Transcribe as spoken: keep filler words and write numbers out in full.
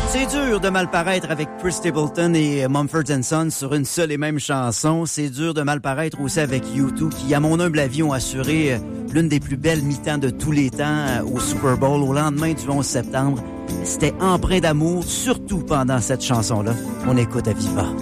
C'est dur de mal paraître avec Chris Stapleton et Mumford and Sons sur une seule et même chanson. C'est dur de mal paraître aussi avec U deux qui, à mon humble avis, ont assuré l'une des plus belles mi-temps de tous les temps au Super Bowl au lendemain du onze septembre. C'était empreint d'amour, surtout pendant cette chanson-là. On écoute à viva.